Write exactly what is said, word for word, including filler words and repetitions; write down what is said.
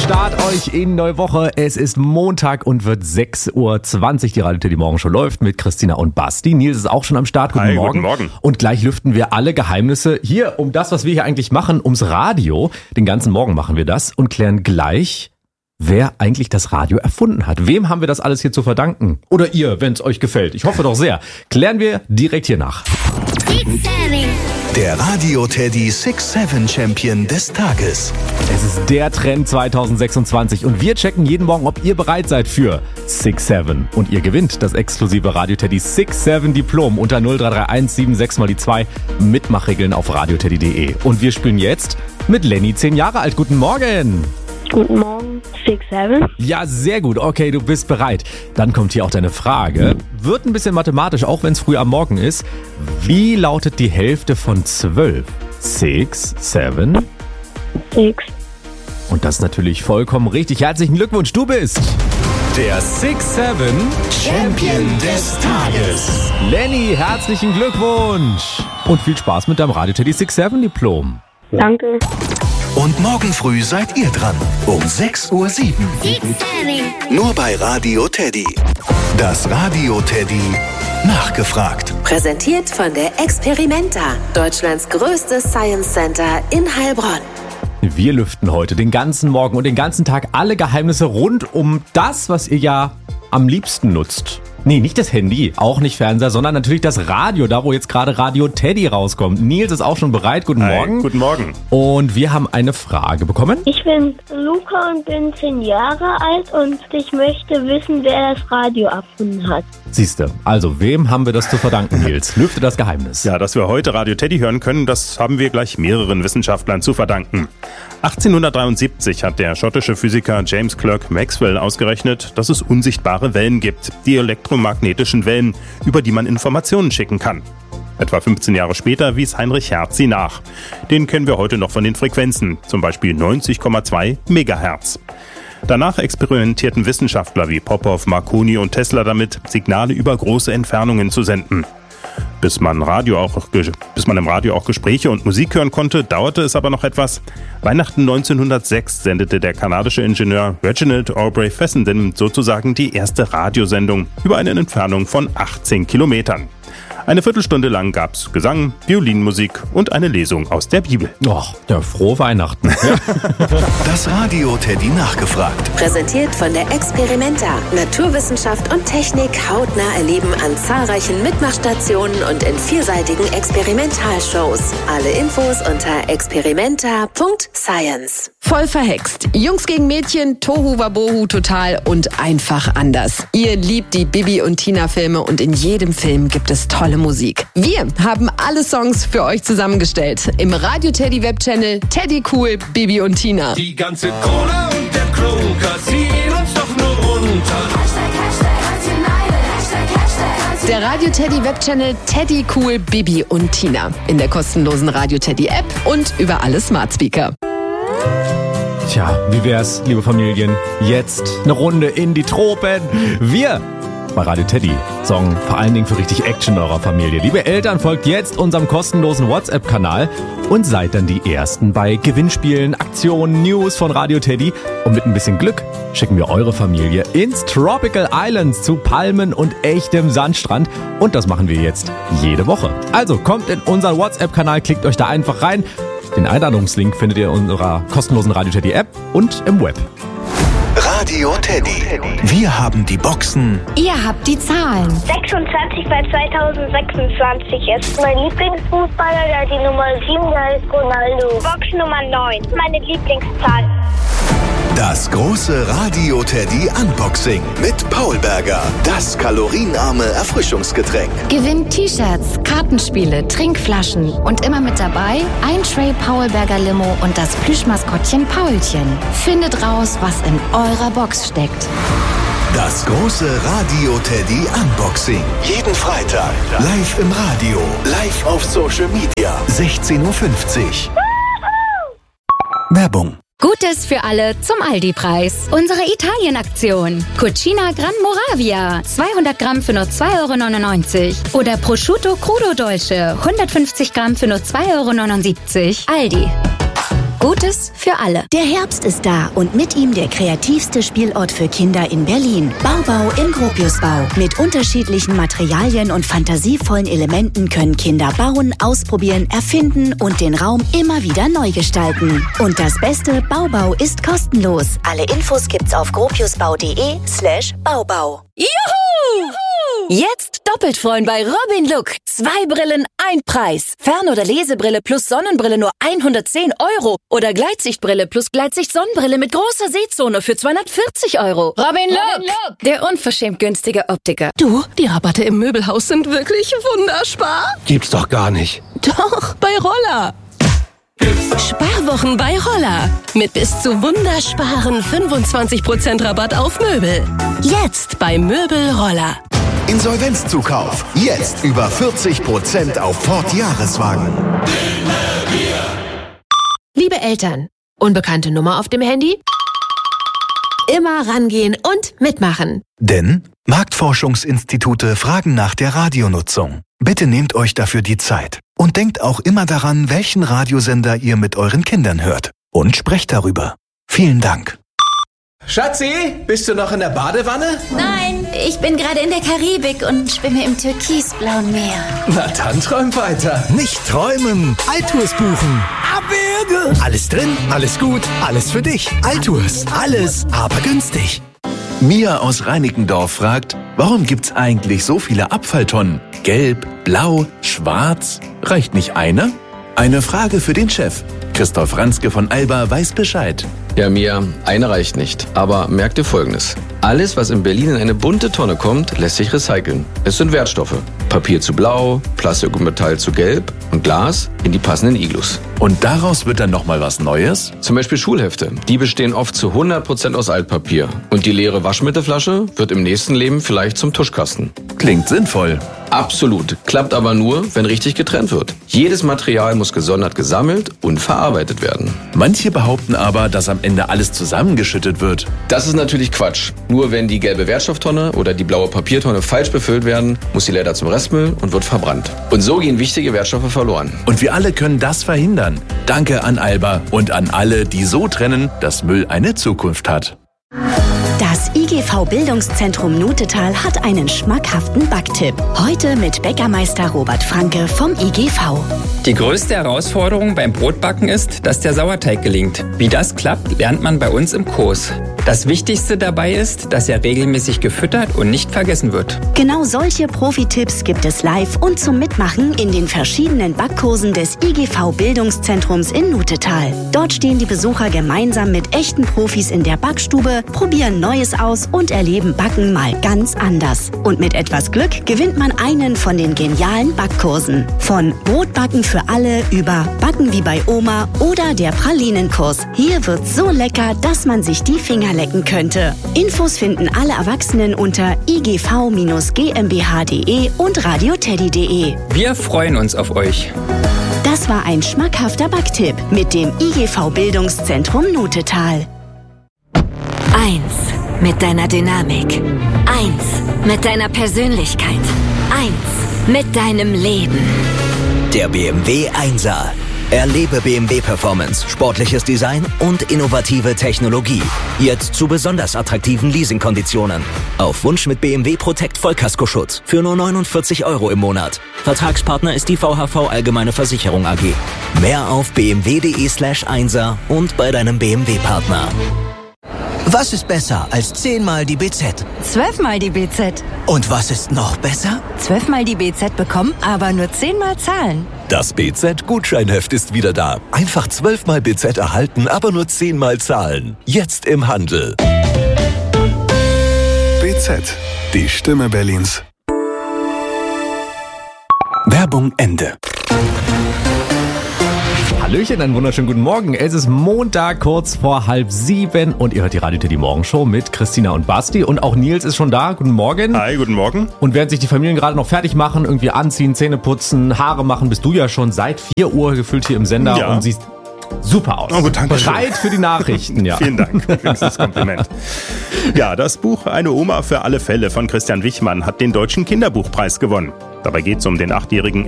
Start euch in neue Woche. Es ist Montag und wird sechs Uhr zwanzig. Die Radio Teddy Morgen Show läuft mit Christina und Basti. Nils ist auch schon am Start. Guten Hi, Morgen. Guten Morgen. Und gleich lüften wir alle Geheimnisse hier um das, was wir hier eigentlich machen, ums Radio. Den ganzen Morgen machen wir das und klären gleich, wer eigentlich das Radio erfunden hat. Wem haben wir das alles hier zu verdanken? Oder ihr, wenn es euch gefällt. Ich hoffe doch sehr. Klären wir direkt hier nach. Der Radio Teddy six seven Champion des Tages. Es ist der Trend zwanzig sechsundzwanzig und wir checken jeden Morgen, ob ihr bereit seid für six seven. Und ihr gewinnt das exklusive Radio Teddy six seven Diplom unter null drei drei eins sieben sechs mal die zwei. Mitmachregeln auf radioteddy punkt de. Und wir spielen jetzt mit Lenny, zehn Jahre alt. Guten Morgen. Guten Morgen, six seven. Ja, sehr gut. Okay, du bist bereit. Dann kommt hier auch deine Frage. Wird ein bisschen mathematisch, auch wenn es früh am Morgen ist. Wie lautet die Hälfte von zwölf? six, seven. six. Und das ist natürlich vollkommen richtig. Herzlichen Glückwunsch, du bist der six seven Champion des Tages. Lenny, herzlichen Glückwunsch. Und viel Spaß mit deinem Radio Teddy six seven Diplom. Danke. Und morgen früh seid ihr dran. Um sechs Uhr sieben. Nur bei Radio Teddy. Das Radio Teddy nachgefragt. Präsentiert von der Experimenta, Deutschlands größtes Science Center in Heilbronn. Wir lüften heute den ganzen Morgen und den ganzen Tag alle Geheimnisse rund um das, was ihr ja am liebsten nutzt. Nee, nicht das Handy, auch nicht Fernseher, sondern natürlich das Radio, da wo jetzt gerade Radio Teddy rauskommt. Nils ist auch schon bereit. Guten Hi, Morgen. Guten Morgen. Und wir haben eine Frage bekommen. Ich bin Luca und bin zehn Jahre alt und ich möchte wissen, wer das Radio erfunden hat. Siehste, also wem haben wir das zu verdanken, Nils? Lüfte das Geheimnis. Ja, dass wir heute Radio Teddy hören können, das haben wir gleich mehreren Wissenschaftlern zu verdanken. achtzehnhundertdreiundsiebzig hat der schottische Physiker James Clerk Maxwell ausgerechnet, dass es unsichtbare Wellen gibt, die elektromagnetischen Wellen, über die man Informationen schicken kann. Etwa fünfzehn Jahre später wies Heinrich Hertz sie nach. Den kennen wir heute noch von den Frequenzen, zum Beispiel neunzig Komma zwei Megahertz. Danach experimentierten Wissenschaftler wie Popov, Marconi und Tesla damit, Signale über große Entfernungen zu senden. Bis man, Radio auch, bis man im Radio auch Gespräche und Musik hören konnte, dauerte es aber noch etwas. Weihnachten neunzehnhundertsechs sendete der kanadische Ingenieur Reginald Aubrey Fessenden sozusagen die erste Radiosendung über eine Entfernung von achtzehn Kilometern. Eine Viertelstunde lang gab's Gesang, Violinmusik und eine Lesung aus der Bibel. Och, ja, frohe Weihnachten. Das Radio Teddy nachgefragt. Präsentiert von der Experimenta, Naturwissenschaft und Technik hautnah erleben an zahlreichen Mitmachstationen und in vielseitigen Experimentalshows. Alle Infos unter experimenta punkt science. Voll verhext. Jungs gegen Mädchen, Tohu Wabohu total und einfach anders. Ihr liebt die Bibi und Tina Filme und in jedem Film gibt es tolle Musik. Wir haben alle Songs für euch zusammengestellt im Radio Teddy Webchannel Teddy Cool, Bibi und Tina. Die ganze Cola und der Kloker ziehen uns doch nur runter. Der Radio Teddy Webchannel Teddy Cool, Bibi und Tina in der kostenlosen Radio Teddy App und über alle Smart Speaker. Tja, wie wär's, liebe Familien? Jetzt eine Runde in die Tropen. Wir bei Radio Teddy sorgen vor allen Dingen für richtig Action in eurer Familie. Liebe Eltern, folgt jetzt unserem kostenlosen WhatsApp-Kanal und seid dann die Ersten bei Gewinnspielen, Aktionen, News von Radio Teddy. Und mit ein bisschen Glück schicken wir eure Familie ins Tropical Islands zu Palmen und echtem Sandstrand. Und das machen wir jetzt jede Woche. Also kommt in unseren WhatsApp-Kanal, klickt euch da einfach rein. Den Einladungslink findet ihr in unserer kostenlosen Radio Teddy App und im Web. Radio Teddy. Wir haben die Boxen. Ihr habt die Zahlen. sechsundzwanzig bei zweitausendsechsundzwanzig ist mein Lieblingsfußballer, der hat die Nummer sieben, der ist Ronaldo. Box Nummer neun, meine Lieblingszahl. Das große Radio Teddy Unboxing mit Paulberger. Das kalorienarme Erfrischungsgetränk. Gewinnt T-Shirts, Kartenspiele, Trinkflaschen und immer mit dabei ein Tray Paulberger Limo und das Plüschmaskottchen Paulchen. Findet raus, was in eurer Box steckt. Das große Radio Teddy Unboxing. Jeden Freitag. Live im Radio. Live auf Social Media. sechzehn Uhr fünfzig. Werbung. Gutes für alle zum Aldi-Preis. Unsere Italien-Aktion. Cucina Gran Moravia. zweihundert Gramm für nur zwei Euro neunundneunzig. Oder Prosciutto Crudo Dolce. hundertfünfzig Gramm für nur zwei Euro neunundsiebzig. Aldi. Gutes für alle. Der Herbst ist da und mit ihm der kreativste Spielort für Kinder in Berlin. Baubau im Gropiusbau. Mit unterschiedlichen Materialien und fantasievollen Elementen können Kinder bauen, ausprobieren, erfinden und den Raum immer wieder neu gestalten. Und das Beste, Baubau ist kostenlos. Alle Infos gibt's auf gropiusbau.de slash Baubau. Juhu! Jetzt doppelt freuen bei Robin Look. Zwei Brillen, ein Preis. Fern- oder Lesebrille plus Sonnenbrille nur hundertzehn Euro. Oder Gleitsichtbrille plus Gleitsicht-Sonnenbrille mit großer Sehzone für zweihundertvierzig Euro. Robin Look, der unverschämt günstige Optiker. Du, die Rabatte im Möbelhaus sind wirklich wunderspar. Gibt's doch gar nicht. Doch, bei Roller. Sparwochen bei Roller. Mit bis zu wundersparen fünfundzwanzig Prozent Rabatt auf Möbel. Jetzt bei Möbel Roller. Insolvenzzukauf. Jetzt über vierzig Prozent auf Ford Jahreswagen. Liebe Eltern, unbekannte Nummer auf dem Handy? Immer rangehen und mitmachen. Denn Marktforschungsinstitute fragen nach der Radionutzung. Bitte nehmt euch dafür die Zeit. Und denkt auch immer daran, welchen Radiosender ihr mit euren Kindern hört. Und sprecht darüber. Vielen Dank. Schatzi, bist du noch in der Badewanne? Nein, ich bin gerade in der Karibik und schwimme im türkisblauen Meer. Na dann träum weiter. Nicht träumen, Altours buchen. Abwürge. Alles drin, alles gut, alles für dich. Altours, alles, aber günstig. Mia aus Reinickendorf fragt, warum gibt's eigentlich so viele Abfalltonnen? Gelb, blau, schwarz? Reicht nicht eine? Eine Frage für den Chef. Christoph Ranske von Alba weiß Bescheid. Ja, Mia, eine reicht nicht. Aber merk dir Folgendes. Alles, was in Berlin in eine bunte Tonne kommt, lässt sich recyceln. Es sind Wertstoffe. Papier zu blau, Plastik und Metall zu gelb und Glas in die passenden Iglus. Und daraus wird dann nochmal was Neues? Zum Beispiel Schulhefte. Die bestehen oft zu hundert Prozent aus Altpapier. Und die leere Waschmittelflasche wird im nächsten Leben vielleicht zum Tuschkasten. Klingt sinnvoll. Absolut. Klappt aber nur, wenn richtig getrennt wird. Jedes Material muss gesondert gesammelt und verarbeitet werden. Manche behaupten aber, dass am Ende alles zusammengeschüttet wird. Das ist natürlich Quatsch. Nur wenn die gelbe Wertstofftonne oder die blaue Papiertonne falsch befüllt werden, muss sie leider zum Restmüll und wird verbrannt. Und so gehen wichtige Wertstoffe verloren. Und wir alle können das verhindern. Danke an Alba und an alle, die so trennen, dass Müll eine Zukunft hat. Das I G V-Bildungszentrum Nutetal hat einen schmackhaften Backtipp. Heute mit Bäckermeister Robert Franke vom I G V. Die größte Herausforderung beim Brotbacken ist, dass der Sauerteig gelingt. Wie das klappt, lernt man bei uns im Kurs. Das Wichtigste dabei ist, dass er regelmäßig gefüttert und nicht vergessen wird. Genau solche Profi-Tipps gibt es live und zum Mitmachen in den verschiedenen Backkursen des I G V-Bildungszentrums in Nutetal. Dort stehen die Besucher gemeinsam mit echten Profis in der Backstube, probieren Neues aus und erleben Backen mal ganz anders. Und mit etwas Glück gewinnt man einen von den genialen Backkursen. Von Brotbacken für alle über Backen wie bei Oma oder der Pralinenkurs. Hier wird's so lecker, dass man sich die Finger lecken könnte. Infos finden alle Erwachsenen unter i g v Bindestrich g m b h punkt d e und radioteddy punkt d e. Wir freuen uns auf euch. Das war ein schmackhafter Backtipp mit dem I G V-Bildungszentrum Nutetal. Eins mit deiner Dynamik. Eins mit deiner Persönlichkeit. Eins mit deinem Leben. Der B M W Einser. Erlebe B M W Performance, sportliches Design und innovative Technologie. Jetzt zu besonders attraktiven Leasingkonditionen. Auf Wunsch mit B M W Protect Vollkaskoschutz für nur neunundvierzig Euro im Monat. Vertragspartner ist die V H V Allgemeine Versicherung A G. Mehr auf b m w punkt d e slash einser und bei deinem B M W-Partner. Was ist besser als zehnmal die B Z? Zwölfmal die B Z. Und was ist noch besser? Zwölfmal die B Z bekommen, aber nur zehnmal zahlen. Das B Z-Gutscheinheft ist wieder da. Einfach zwölfmal B Z erhalten, aber nur zehnmal zahlen. Jetzt im Handel. B Z, die Stimme Berlins. Werbung Ende. Hallöchen, einen wunderschönen guten Morgen. Es ist Montag, kurz vor halb sieben und ihr hört die Radio Teddy Morgenshow mit Christina und Basti und auch Nils ist schon da. Guten Morgen. Hi, guten Morgen. Und während sich die Familien gerade noch fertig machen, irgendwie anziehen, Zähne putzen, Haare machen, bist du ja schon seit vier Uhr gefühlt hier im Sender ja. und siehst super aus. Oh, gut, danke Bereit schön. für die Nachrichten, ja. Vielen Dank, höchstes Kompliment. Ja, das Buch Eine Oma für alle Fälle von Christian Wichmann hat den Deutschen Kinderbuchpreis gewonnen. Dabei geht es um den achtjährigen